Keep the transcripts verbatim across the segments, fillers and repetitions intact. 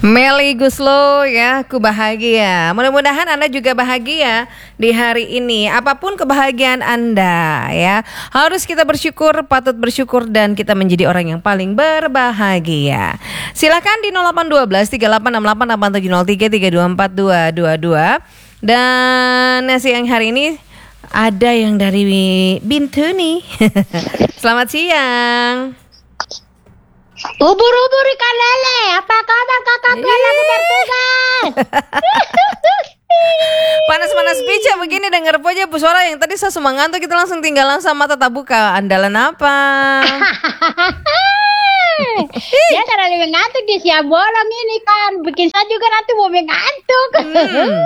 Melly Guslo ya, aku bahagia. Mudah-mudahan Anda juga bahagia di hari ini. Apapun kebahagiaan Anda ya, harus kita bersyukur, patut bersyukur dan kita menjadi orang yang paling berbahagia. Silakan di nol delapan satu dua tiga delapan enam delapan delapan tujuh nol tiga tiga dua empat dua dua dua. Dan siang hari ini ada yang dari Bintuni. Selamat siang. Ubur-ubur ikan lele, apa kabar kakak gue lagi bertugas? Panas-panas pica begini dengar aja Bu Suara yang tadi saya semangat tuh kita langsung tinggalan sama mata tak buka. Andalan apa? Ya terlalu ngantuk di siang bolong ini kan, bikin saya juga nanti mau mengantuk. Hmm.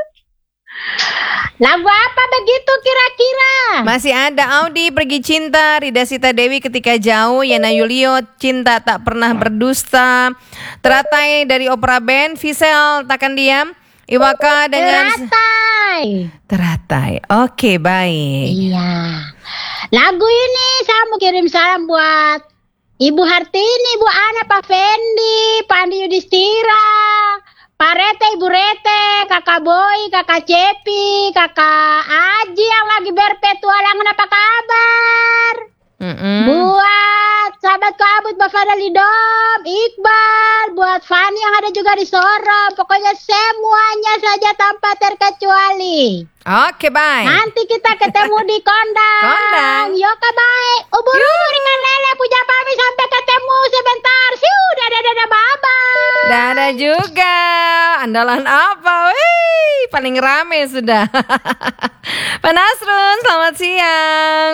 Lagu apa begitu kira-kira? Masih ada Audi Pergi Cinta, Rida Sita Dewi Ketika Jauh, Yana Yulio Cinta Tak Pernah Berdusta, Teratai dari Opera Band, Visel Takkan Diam, Iwaka dengan Teratai. Teratai. Oke, baik. Iya. Lagu ini saya mau kirim salam buat Ibu Hartini, Ibu Ana, Pak Fendi, Pak Andi Yudhistira, Pak Rete, Ibu Rete, Kakak Boy, Kakak Cepi, Kakak Aji yang lagi berpetualangan, apa kabar? Mm-mm. Buat sahabat kabut, Mbak Fadal Lidom, Iqbal, buat Fani yang ada juga di Sorong, pokoknya semuanya saja tanpa terkecuali. Oke, baik. Nanti kita ketemu di Kondang. Kondang. Yoka baik. Ubur-ubur ikan lele, puja pami sampai ketemu sebentar. Siu, dadah dadah bye-bye. Dadah juga. Andalan apa? Wih, paling rame sudah. Pak Nasrun, selamat siang.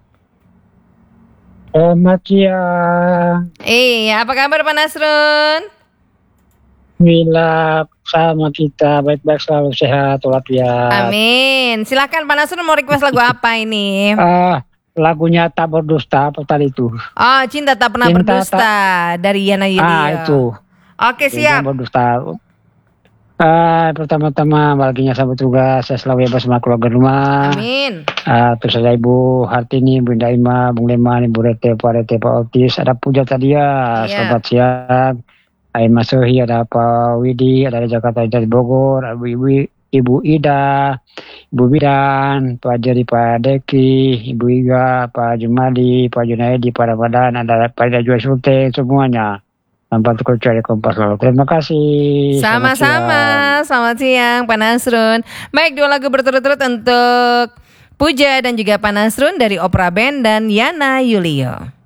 Selamat siang. Iya, apa kabar Pak Nasrun? Bila sama kita baik-baik, selalu sehat walafiat. Amin. Silakan Pak Nasrun, mau request lagu apa ini? Ah, lagunya Tak Berdusta apa tadi itu? Oh, Cinta Tak Pernah Cinta Berdusta tak... dari Yana Yulio. Ah, itu. Oke, siap. Cinta Berdusta. Ah, pertama-tama baginya sahabat tugas, saya selalu bebas sama keluarga rumah. Amin. Ah, terus ada Ibu Hartini, Bunda Ima, Bung Leman, Ibu Rete, Pak Rete, Pak Otis, ada Puja tadi ya. Selamat siang. Hai Mas Sohi, ada Pak Widi, ada dari Jakarta, dari Bogor, Ibu Ibu, Ibu Ida, Ibu Bidan, Pak Jari, Pak Deki, Ibu Iga, Pak Jumadi, Pak Junaidi, Pak Ramadan, ada Pak Jua Sulte, semuanya. Tanpa terkecuali Kompas lalu. Terima kasih. Sama-sama. Selamat siang. Selamat siang Pak Nasrun. Baik, dua lagu berturut-turut untuk Puja dan juga Pak Nasrun dari Opera Band dan Yana Yulio.